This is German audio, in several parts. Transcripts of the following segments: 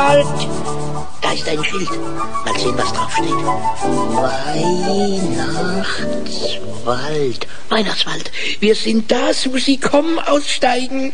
Weihnachtswald. Da ist ein Schild. Mal sehen, was drauf steht. Weihnachtswald. Weihnachtswald. Wir sind da, Susi. Komm, aussteigen.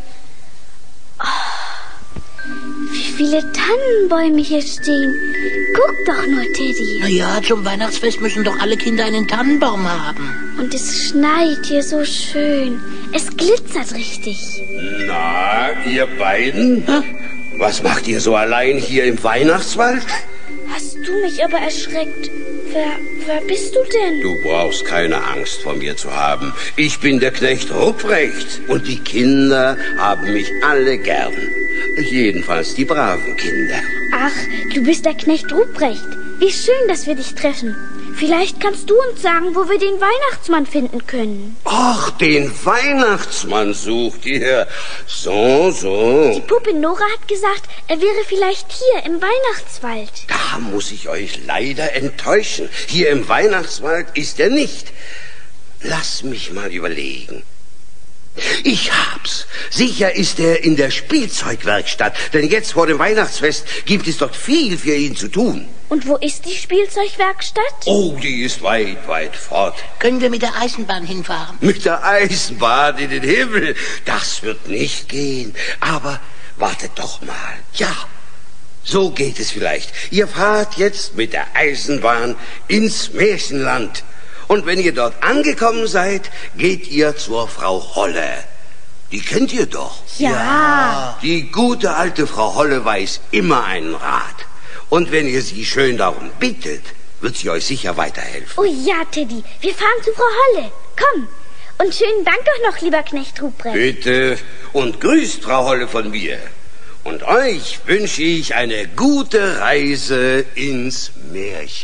Wie viele Tannenbäume hier stehen. Guck doch nur, Teddy. Na ja, zum Weihnachtsfest müssen doch alle Kinder einen Tannenbaum haben. Und es schneit hier so schön. Es glitzert richtig. Na, ihr beiden? Hä? Was macht ihr so allein hier im Weihnachtswald? Hast du mich aber erschreckt. Wer bist du denn? Du brauchst keine Angst vor mir zu haben. Ich bin der Knecht Ruprecht und die Kinder haben mich alle gern. Jedenfalls die braven Kinder. Ach, du bist der Knecht Ruprecht. Wie schön, dass wir dich treffen. Vielleicht kannst du uns sagen, wo wir den Weihnachtsmann finden können. Ach, den Weihnachtsmann sucht ihr. So. Die Puppe Nora hat gesagt, er wäre vielleicht hier im Weihnachtswald. Da muss ich euch leider enttäuschen. Hier im Weihnachtswald ist er nicht. Lass mich mal überlegen. Ich hab's. Sicher ist er in der Spielzeugwerkstatt, denn jetzt vor dem Weihnachtsfest gibt es dort viel für ihn zu tun. Und wo ist die Spielzeugwerkstatt? Oh, die ist weit, weit fort. Können wir mit der Eisenbahn hinfahren? Mit der Eisenbahn in den Himmel, das wird nicht gehen. Aber wartet doch mal. Ja, so geht es vielleicht. Ihr fahrt jetzt mit der Eisenbahn ins Märchenland. Und wenn ihr dort angekommen seid, geht ihr zur Frau Holle. Die kennt ihr doch. Ja. Die gute alte Frau Holle weiß immer einen Rat. Und wenn ihr sie schön darum bittet, wird sie euch sicher weiterhelfen. Oh ja, Teddy, wir fahren zu Frau Holle. Komm. Und schönen Dank doch noch, lieber Knecht Ruprecht. Bitte. Und grüßt Frau Holle von mir. Und euch wünsche ich eine gute Reise ins Märchen.